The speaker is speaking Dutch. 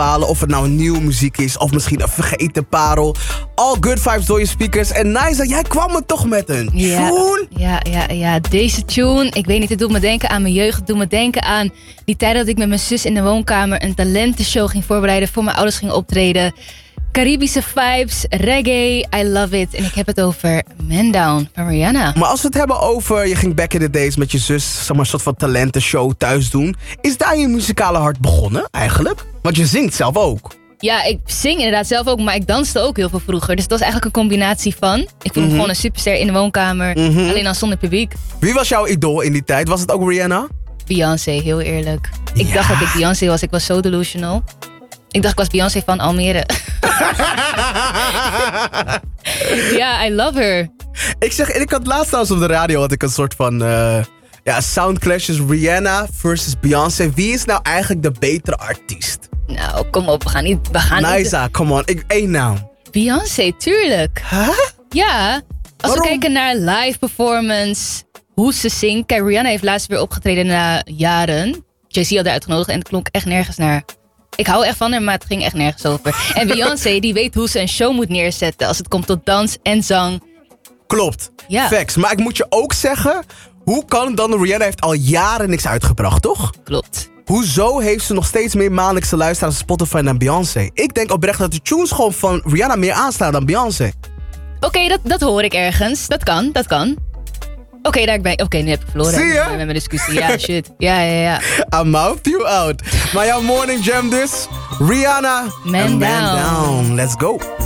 bepalen of het nou nieuwe muziek is of misschien een vergeten parel. All good vibes door je speakers. En Niza, jij kwam er toch met een tune? Ja. Deze tune, ik weet niet, het doet me denken aan mijn jeugd. Het doet me denken aan die tijd dat ik met mijn zus in de woonkamer een talentenshow ging voorbereiden, voor mijn ouders ging optreden. Caribische vibes, reggae, I love it. En ik heb het over Man Down van Rihanna. Maar als we het hebben over, je ging back in the days met je zus, zeg maar, een soort van talentenshow thuis doen. Is daar je muzikale hart begonnen eigenlijk? Want je zingt zelf ook. Ja, ik zing inderdaad zelf ook, maar ik danste ook heel veel vroeger. Dus dat was eigenlijk een combinatie van. Ik voelde me gewoon een superster in de woonkamer, alleen dan zonder publiek. Wie was jouw idool in die tijd? Was het ook Rihanna? Beyoncé, heel eerlijk. Ik dacht dat ik Beyoncé was, ik was zo delusional. Ik dacht, ik was Beyoncé van Almere. Ja, I love her. Ik had laatst trouwens op de radio had ik een soort van soundclashes. Rihanna versus Beyoncé. Wie is nou eigenlijk de betere artiest? Nou, kom op, we gaan niet... Niza, come on. Één naam. Beyoncé, tuurlijk. Huh? Ja, als we kijken naar live performance, hoe ze zingt. Kijk, Rihanna heeft laatst weer opgetreden na jaren. Jay-Z had haar uitgenodigd en het klonk echt nergens naar. Ik hou echt van haar, maar het ging echt nergens over. En Beyoncé, die weet hoe ze een show moet neerzetten als het komt tot dans en zang. Klopt. Ja. Facts. Maar ik moet je ook zeggen, hoe kan het dan? Rihanna heeft al jaren niks uitgebracht, toch? Klopt. Hoezo heeft ze nog steeds meer maandelijkse luisteraars op Spotify dan Beyoncé? Ik denk oprecht dat de tunes gewoon van Rihanna meer aanslaan dan Beyoncé. Oké, dat hoor ik ergens. Dat kan. Oké, daar ben ik. Oké, nu heb ik verloren. Zie je? Met mijn discussie. Ja, shit. Ja. I mouthed you out. Maar jouw morning jam dus, Rihanna Man en Down. Man Down. Let's go.